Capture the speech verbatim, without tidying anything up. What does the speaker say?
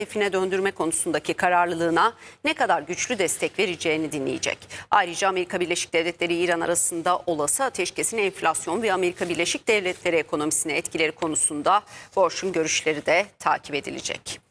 hedefine döndürme konusundaki kararlılığına ne kadar güçlü destek vereceğini dinleyecek. Ayrıca Amerika Birleşik Devletleri İran arasında olası ateşkesin enflasyon ve Amerika Birleşik Devletleri ekonomisine etkileri konusunda Borş'un görüşleri de takip edilecek.